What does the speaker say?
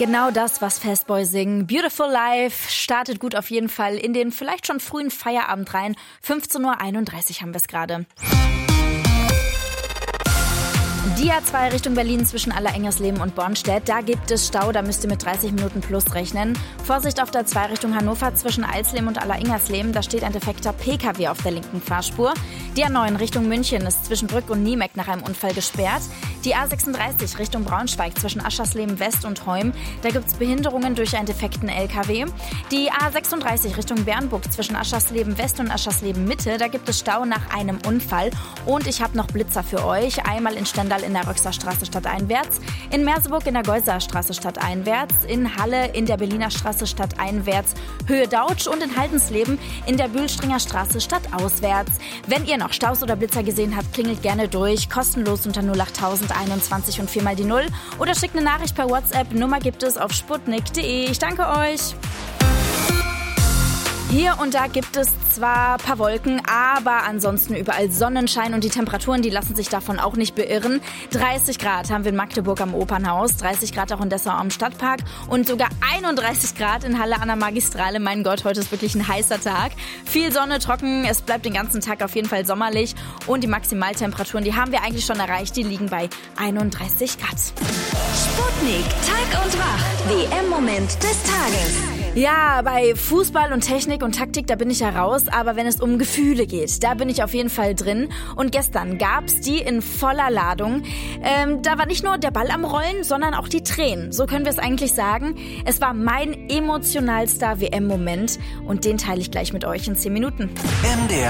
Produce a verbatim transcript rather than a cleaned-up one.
Genau das, was Fastboy singen. Beautiful Life startet gut auf jeden Fall in den vielleicht schon frühen Feierabend rein. fünfzehn Uhr einunddreißig haben wir es gerade. Die A zwei Richtung Berlin zwischen Allerengersleben und Bornstedt, da gibt es Stau, da müsst ihr mit dreißig Minuten plus rechnen. Vorsicht auf der A zwei Richtung Hannover zwischen Eisleben und Allerengersleben, da steht ein defekter P K W auf der linken Fahrspur. Die A neun Richtung München ist zwischen Brück und Niemeck nach einem Unfall gesperrt. Die A sechsunddreißig Richtung Braunschweig zwischen Aschersleben West und Heum, da gibt es Behinderungen durch einen defekten L K W. Die A sechsunddreißig Richtung Bernburg zwischen Aschersleben West und Aschersleben Mitte, da gibt es Stau nach einem Unfall. Und ich habe noch Blitzer für euch, einmal in Stendal in der Röxerstraße stadteinwärts, in Merseburg in der Geusserstraße stadteinwärts, in Halle in der Berliner Straße stadteinwärts, Höhe Dautsch und in Haldensleben in der Bühlstringer Straße stadtauswärts. Wenn ihr noch Staus oder Blitzer gesehen habt, klingelt gerne durch, kostenlos unter null acht einundzwanzig und vier mal die Null oder schickt eine Nachricht per WhatsApp. Nummer gibt es auf sputnik punkt de. Ich danke euch. Hier und da gibt es zwar ein paar Wolken, aber ansonsten überall Sonnenschein und die Temperaturen, die lassen sich davon auch nicht beirren. dreißig Grad haben wir in Magdeburg am Opernhaus, dreißig Grad auch in Dessau am Stadtpark und sogar einunddreißig Grad in Halle an der Magistrale. Mein Gott, heute ist wirklich ein heißer Tag. Viel Sonne, trocken, es bleibt den ganzen Tag auf jeden Fall sommerlich und die Maximaltemperaturen, die haben wir eigentlich schon erreicht, die liegen bei einunddreißig Grad. Sputnik, Tag und Wach, W M-Moment des Tages. Ja, bei Fußball und Technik und Taktik, da bin ich ja raus, aber wenn es um Gefühle geht, da bin ich auf jeden Fall drin. Und gestern gab's die in voller Ladung. Ähm, da war nicht nur der Ball am Rollen, sondern auch die Tränen. So können wir es eigentlich sagen. Es war mein emotionalster W M-Moment und den teile ich gleich mit euch in zehn Minuten. M D R